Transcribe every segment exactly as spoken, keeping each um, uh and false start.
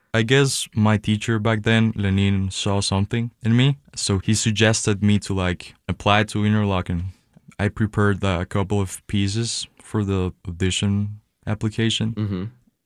I guess my teacher back then, Lenin, saw something in me, so he suggested me to like apply to Interlochen. I prepared uh, a couple of pieces for the audition application, Mm-hmm.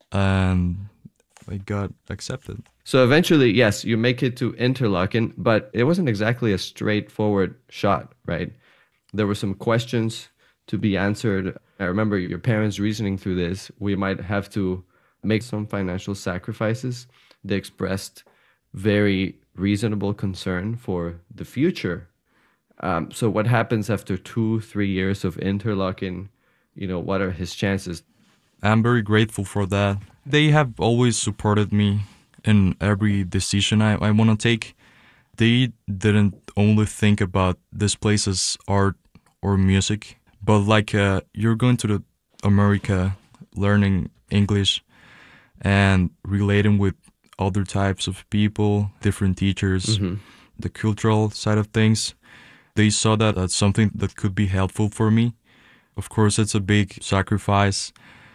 and I got accepted. So eventually, yes, you make it to Interlaken, but it wasn't exactly a straightforward shot, right? There were some questions to be answered. I remember your parents reasoning through this. We might have to make some financial sacrifices. They expressed very reasonable concern for the future. Um, so what happens after two, three years of Interlaken? You know, what are his chances? I'm very grateful for that. They have always supported me in every decision I, I want to take. They didn't only think about this place as art or music, but like uh, you're going to the America, learning English and relating with other types of people, different teachers, Mm-hmm. the cultural side of things. They saw that as something that could be helpful for me. Of course, it's a big sacrifice,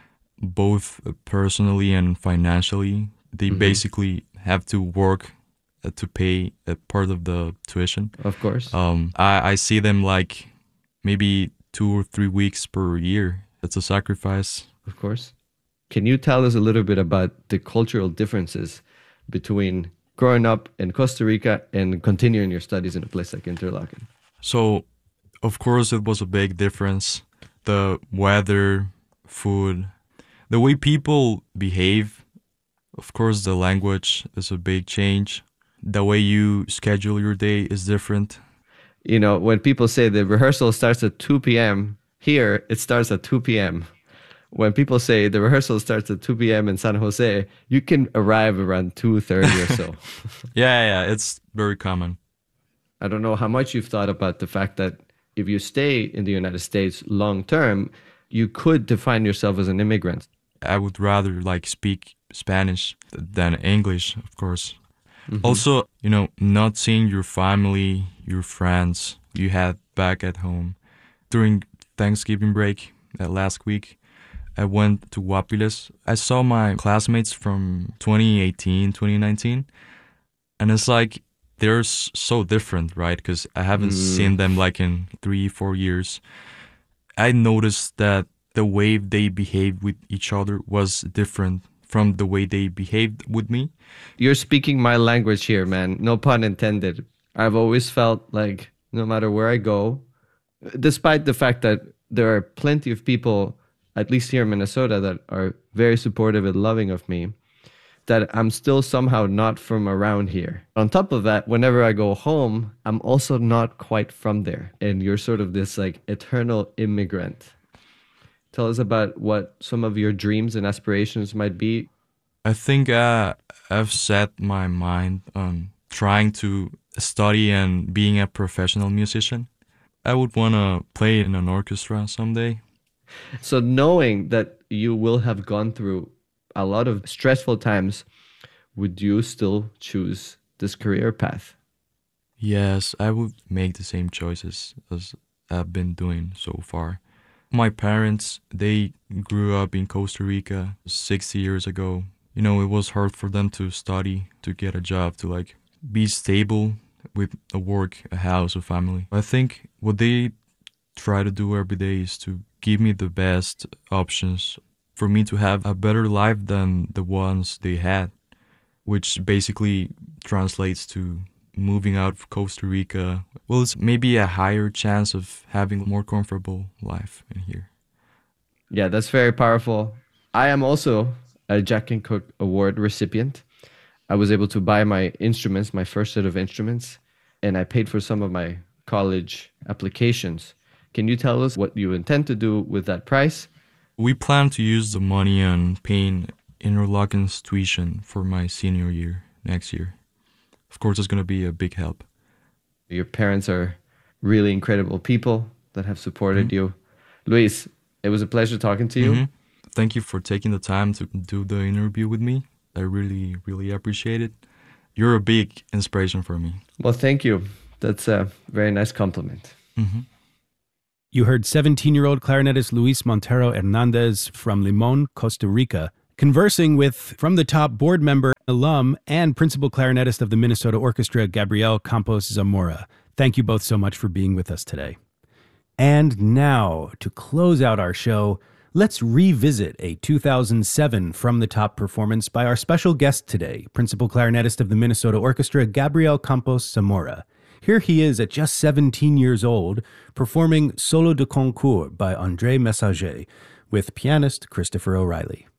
both personally and financially. They Mm-hmm. basically have to work uh, to pay a part of the tuition. Of course. Um, I, I see them like maybe two or three weeks per year. It's a sacrifice. Of course. Can you tell us a little bit about the cultural differences between growing up in Costa Rica and continuing your studies in a place like Interlaken? So, of course, it was a big difference. The weather, food, the way people behave. Of course, the language is a big change. The way you schedule your day is different. You know, when people say the rehearsal starts at two p.m., here it starts at two p.m. When people say the rehearsal starts at two p.m. in San Jose, you can arrive around two thirty or so. Yeah, yeah, it's very common. I don't know how much you've thought about the fact that if you stay in the United States long term, you could define yourself as an immigrant. I would rather like speak Spanish than English, of course. Mhm. Also, you know, not seeing your family, your friends you had back at home. During Thanksgiving break uh, last week, I went to Guapiles. I saw my classmates from twenty eighteen, twenty nineteen, and it's like they're s- so different, right? Because I haven't Mm. seen them like in three, four years. I noticed that the way they behaved with each other was different from the way they behaved with me. You're speaking my language here, man. No pun intended. I've always felt like no matter where I go, despite the fact that there are plenty of people, at least here in Minnesota, that are very supportive and loving of me, that I'm still somehow not from around here. On top of that, whenever I go home, I'm also not quite from there. And you're sort of this like eternal immigrant. Tell us about what some of your dreams and aspirations might be. I think uh, I've set my mind on trying to study and being a professional musician. I would want to play in an orchestra someday. So, knowing that you will have gone through a lot of stressful times, would you still choose this career path? Yes, I would make the same choices as I've been doing so far. My parents, they grew up in Costa Rica sixty years ago. You know, it was hard for them to study, to get a job, to like be stable with a work, a house, a family. I think what they try to do every day is to give me the best options for me to have a better life than the ones they had, which basically translates to moving out of Costa Rica. Well, it's maybe a higher chance of having a more comfortable life in here. Yeah, that's very powerful. I am also a Jack and Cook Award recipient. I was able to buy my instruments, my first set of instruments, and I paid for some of my college applications. Can you tell us what you intend to do with that price? We plan to use the money on paying Interlochen's tuition for my senior year next year. Of course, it's going to be a big help. Your parents are really incredible people that have supported Mhm. you. Luis, it was a pleasure talking to you. Mhm. Thank you for taking the time to do the interview with me. I really, really appreciate it. You're a big inspiration for me. Well, thank you. That's a very nice compliment. hmm You heard seventeen-year-old clarinetist Luis Montero Hernandez from Limon, Costa Rica, conversing with From the Top board member, alum, and principal clarinetist of the Minnesota Orchestra, Gabriel Campos Zamora. Thank you both so much for being with us today. And now, to close out our show, let's revisit a two thousand seven From the Top performance by our special guest today, principal clarinetist of the Minnesota Orchestra, Gabriel Campos Zamora. Here he is at just seventeen years old, performing Solo de Concours by André Messager with pianist Christopher O'Reilly.